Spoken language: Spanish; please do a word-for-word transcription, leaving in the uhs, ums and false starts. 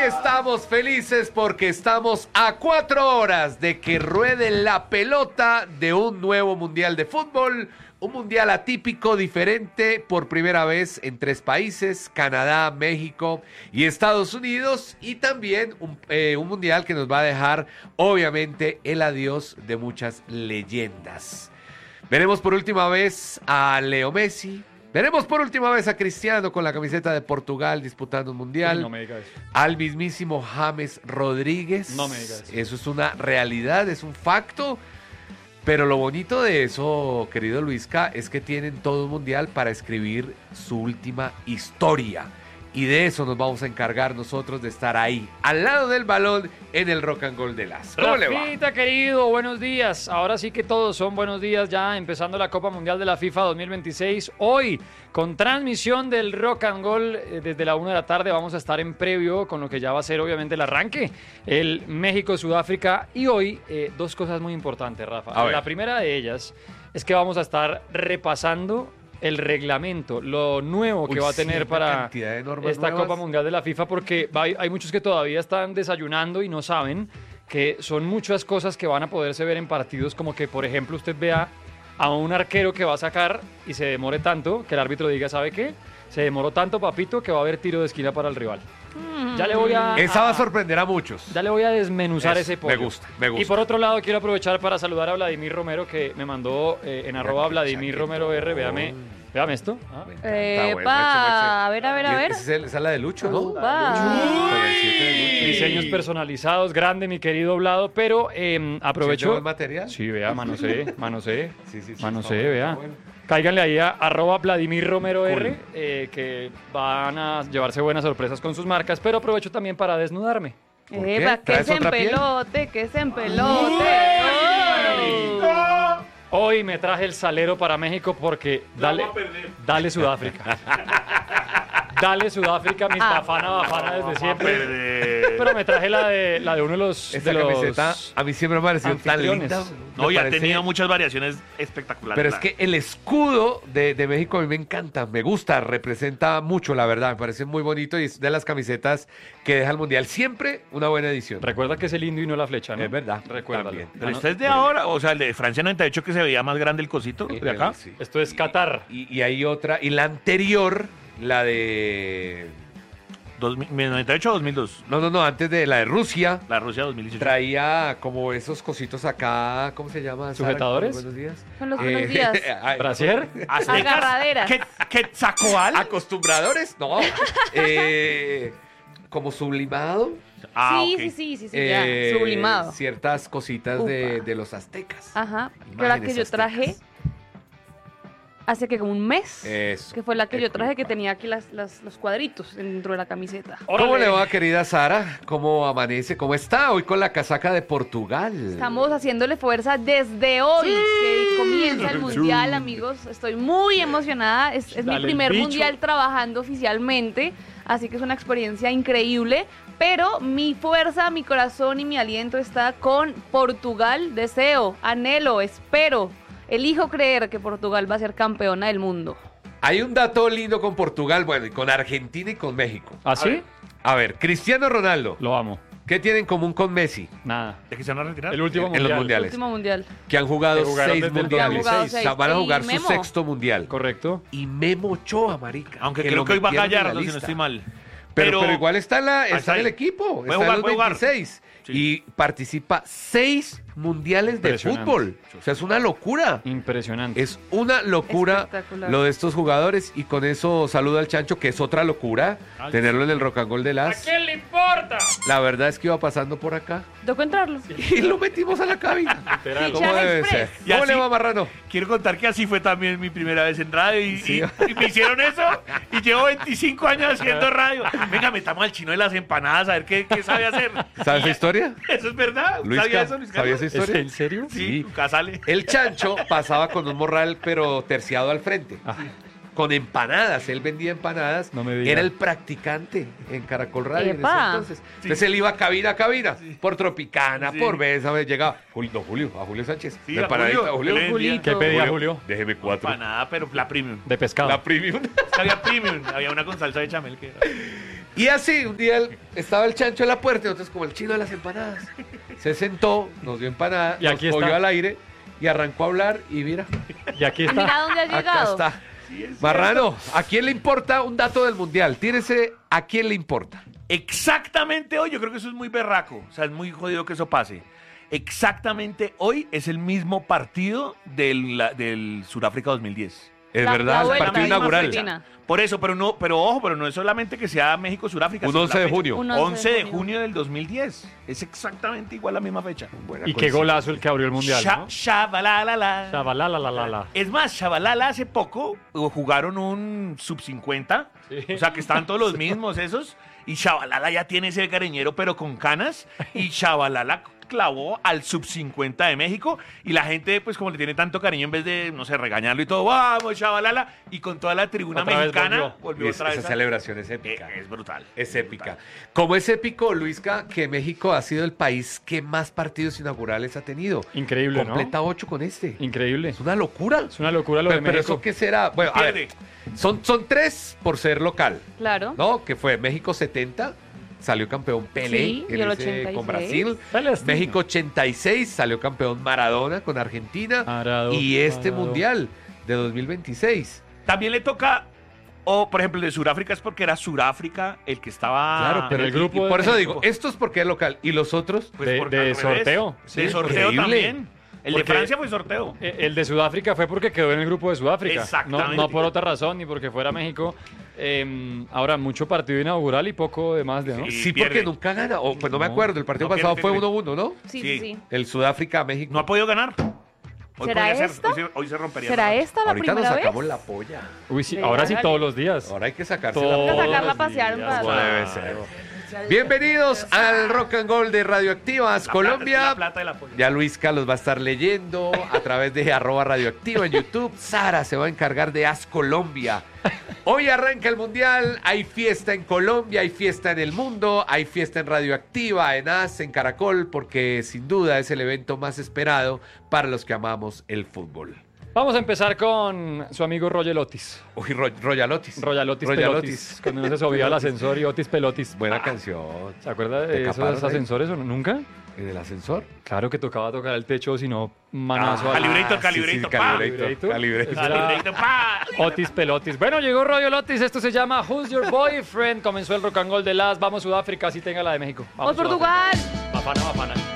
estamos felices porque estamos a cuatro horas de que ruede la pelota de un nuevo mundial de fútbol. Un mundial atípico, diferente, por primera vez en tres países, Canadá, México y Estados Unidos. Y también un, eh, un mundial que nos va a dejar, obviamente, el adiós de muchas leyendas. Veremos por última vez a Leo Messi. Veremos por última vez a Cristiano con la camiseta de Portugal disputando un mundial. Uy, no me diga eso. Al mismísimo James Rodríguez. No me diga eso. Eso es una realidad, es un facto. Pero lo bonito de eso, querido Luisca, es que tienen todo un mundial para escribir su última historia. Y de eso nos vamos a encargar nosotros, de estar ahí, al lado del balón, en el Rock and Roll de Las. ¿Cómo le va? Rafita, querido, buenos días. Ahora sí que todos son buenos días, ya empezando la Copa Mundial de la FIFA dos mil veintiséis. Hoy, con transmisión del Rock and Roll, eh, desde la una de la tarde vamos a estar en previo con lo que ya va a ser obviamente el arranque, el México-Sudáfrica. Y hoy, eh, dos cosas muy importantes, Rafa. A ver. La primera de ellas es que vamos a estar repasando el reglamento, lo nuevo que Uy, va a sí, tener una para cantidad de normas esta nuevas. Copa Mundial de la FIFA, porque va- hay muchos que todavía están desayunando y no saben que son muchas cosas que van a poderse ver en partidos, como que, por ejemplo, usted vea a un arquero que va a sacar y se demore tanto, que el árbitro diga, ¿sabe qué? Se demoró tanto, papito, que va a haber tiro de esquina para el rival. Ya le voy a... Esa va a a- sorprender a muchos. Ya le voy a desmenuzar Eso, ese pollo. me gusta, me gusta. Y por otro lado, quiero aprovechar para saludar a Vladimir Romero, que me mandó eh, en arroba qué Vladimir chaquetón. Romero R. Véame, véame esto. Ah. Me encanta, Epa, bueno, macho, macho. a ver, a ver, a ver. Esa es, el- esa es la de Lucho, ¿no? Upa. Con el siete de Lucho. Diseños personalizados, grande, mi querido Vlado, pero eh, ¿Sí aprovecho... llevó el material? Sí, vea, manosé, manosé, Sí, sí, sí, manosé, está bueno, vea. está bueno. Cáiganle ahí a arroba Vladimir Romero Cool. R, eh, que van a llevarse buenas sorpresas con sus marcas, pero aprovecho también para desnudarme. ¿Por qué? Epa, que ¿Traes se otra piel? empelote, que se empelote. Oh. Hoy me traje el salero para México porque dale, dale Sudáfrica. Dale Sudáfrica, mis Ah. bafana, bafana desde siempre. Pero me traje la de, la de uno de los... Esta de los camiseta a mí siempre me ha parecido tan anfitriones. linda. No, Me y ha parece- tenido muchas variaciones espectaculares. Pero es la- que el escudo de, de México a mí me encanta, me gusta, representa mucho, la verdad. Me parece muy bonito y es de las camisetas que deja el Mundial. Siempre una buena edición. Recuerda que es el indio y no la flecha, ¿no? Es verdad, Recuérdalo. también. Pero este es de ahora, o sea, el de Francia noventa y ocho que se veía más grande el cosito Eh, de acá. eh, sí. Esto es Qatar. Y, y hay otra, y la anterior, la de... dos mil noventa y ocho o dos mil dos. No, no, no, antes de la de Rusia, La Rusia dos mil dieciocho. traía como esos cositos acá, ¿cómo se llama? Sara? ¿Sujetadores? Buenos días. Con los buenos días. ay, ¿Brasier? Aztecas. Agarraderas. ¿Qué, Quetzacoal? ¿Acostumbradores? No. Eh, como sublimado. Ah, sí, ok. sí, sí, sí, sí, eh, ya, sublimado. Ciertas cositas de, Upa. de los aztecas. Ajá, que la que yo Imágenes traje aztecas. hace que como un mes, Eso. que fue la que yo traje que Epa. tenía aquí las, las- los cuadritos dentro de la camiseta. ¿Cómo ¡Órale! le va, querida Sara? ¿Cómo amanece? ¿Cómo está? Hoy con la casaca de Portugal. Estamos haciéndole fuerza desde hoy, que comienza el mundial, amigos. Estoy muy emocionada. Es, es mi Dale el primer bicho. mundial trabajando oficialmente, así que es una experiencia increíble. Pero mi fuerza, mi corazón y mi aliento está con Portugal. Deseo, anhelo, espero, elijo creer que Portugal va a ser campeona del mundo. Hay un dato lindo con Portugal, bueno, y con Argentina y con México. ¿Ah, sí? A ver, Cristiano Ronaldo, Lo amo. ¿qué tiene en común con Messi? Nada. ¿De que se van a retirar? El último En los mundial. mundiales. Último mundial. Que han jugado Que jugaron seis desde el mundiales. dos mil seis. O sea, van a Y jugar su Memo. sexto mundial. Correcto. Y Memo Ochoa, marica. Aunque que creo lo que hoy va metieron en la Gallardo, si no lista. estoy mal. Pero, pero igual está en, la, está está en el ahí. equipo, Puede está jugar, en puede los jugar. veintiséis. Sí. Y participa seis mundiales de Impresionante. fútbol. O sea, es una locura. Impresionante. Es una locura Espectacular. lo de estos jugadores. Y con eso saluda al Chancho, que es otra locura, Ay, tenerlo en el Rock and Roll de ¿A las... quién le importa? La verdad es que iba pasando por acá Tocó entrarlo. y lo metimos a la cabina. Literal. ¿Cómo Fichaje debe express. ser? Y ¿Cómo le así- va, Marrano? Quiero contar que así fue también mi primera vez en radio y, Sí. y- y me hicieron eso y llevo veinticinco años haciendo radio. Venga, metamos al chino de las empanadas a ver qué, qué sabe hacer. ¿Sabes Y- esa historia? Eso es verdad. Luisca, ¿Sabía eso, Luis ¿sabía Carlos? esa historia? ¿Es en serio? Sí, Sí. nunca sale. El Chancho pasaba con un morral, pero terciado al frente. Con empanadas, él vendía empanadas. No me diga. Era el practicante en Caracol Radio en ese Epa. entonces. Entonces él iba cabina a cabina, por Tropicana, Sí. por Besa, llegaba. Julio, no, Julio, a Julio Sánchez. Sí, La a empanadita, Julio, Julio. que le vendía. ¿Qué pedía Julio? Déjeme cuatro. Empanada, pero la premium. De pescado. La premium. Es que había premium, había una con salsa de chamel que era. Y así, un día el- estaba el chancho en la puerta, y nosotros como el chino de las empanadas. Se sentó, nos dio empanada, Y aquí nos cogió está. al aire y arrancó a hablar y mira, Y aquí Mira está. dónde has acá llegado. está. Marrano, ¿a quién le importa un dato del Mundial? Tírese, ¿a quién le importa? Exactamente hoy, yo creo que eso es muy berraco. O sea, es muy jodido que eso pase. Exactamente hoy es el mismo partido del, la- del Sudáfrica dos mil diez. Es La- verdad, la el vuelta, partido misma inaugural. fecha. Por eso, pero no, pero ojo, pero no es solamente que sea México-Sudáfrica. Un sino once la de fecha. junio. Un once de junio del dos mil diez. Es exactamente igual la misma fecha. Buena Y qué coincidencia. golazo el que abrió el mundial, Sha- ¿no? Shabalala. Shabalala. Es más, Shabalala hace poco uh, jugaron un sub cincuenta, Sí. o sea que estaban todos los mismos esos, y Shabalala ya tiene ese cariñero pero con canas, y Shabalala clavó al sub cincuenta de México, y la gente pues como le tiene tanto cariño, en vez de, no sé, regañarlo y todo, vamos Shabalala, y con toda la tribuna Otra vez mexicana, volvió. volvió, Y es- otra vez. esa a- celebración es Eh, épica. es brutal. Es épica. Como es épico, Luisca, que México ha sido el país que más partidos inaugurales ha tenido. Increíble, ¿no? Completa ocho con este. Increíble. Es una locura. Es una locura lo Pero, de pero México. eso qué será. Bueno, a ver, Pierde. son, son tres por ser local, Claro. ¿no? Que fue México setenta, salió campeón Pelé Sí, y en el ese- ochenta y con seis. Brasil. Celestino. México ochenta y seis, salió campeón Maradona con Argentina. Maradona, y este Maradona. mundial de dos mil veintiséis. También le toca, o por ejemplo el de Sudáfrica es porque era Sudáfrica el que estaba... Claro, pero el grupo y de por eso México. digo, esto es porque es local. ¿Y los otros? Pues de- por- de al revés. sorteo. De Sí, sorteo increíble. también. El de Porque- Francia fue sorteo. Eh, El de Sudáfrica fue porque quedó en el grupo de Sudáfrica. No, Exactamente. no por otra razón, ni porque fuera México. Eh, ahora, mucho partido inaugural y poco de más, ¿no? Sí. Sí, pierde. porque nunca gana. O, pues no me No. acuerdo, el partido No, pasado pierde, fue pierde. uno uno, ¿no? Sí, Sí. sí, sí. El Sudáfrica-México. No ha podido ganar. Hoy ¿Será podría ser, esta? Hoy, se, hoy se rompería. ¿Será la- esta la Ahorita nos primera vez? sacamos la polla. Uy, sí, Sí, ahora sí hágale. todos los días. Ahora hay que sacarse Todos la Hay que polla. sacarla a los pasear días, para- Como debe ser. claro. Bienvenidos al Rock and Roll de Radioactivas La Colombia. plata, la plata de la polla. Ya Luisca los va a estar leyendo a través de arroba radioactiva en YouTube. Sara se va a encargar de As Colombia. Hoy arranca el Mundial, hay fiesta en Colombia, hay fiesta en el mundo, hay fiesta en Radioactiva, en As, en Caracol, porque sin duda es el evento más esperado para los que amamos el fútbol. Vamos a empezar con su amigo Roger Otis. Uy, Ro- Royalotis. Royalotis Royalotis. Pelotis. Cuando uno se subía al ascensor y Otis Pelotis. Buena canción. ¿Se acuerda ¿Te de caparon esos ahí? ascensores o no? nunca? ¿En el ascensor? Claro que tocaba tocar el techo, si no, manazo. Ah, al- Calibrator, sí, calibrator, sí, pa. calibrator, calibrator. Ese era Calibrator, pa. Otis Pelotis. Bueno, llegó Royal Otis. Esto se llama Who's Your Boyfriend. Comenzó el rock and roll de las. Vamos Sudáfrica, así tenga la de México. ¡Vamos Portugal! Sudáfrica. Mafana, mafana.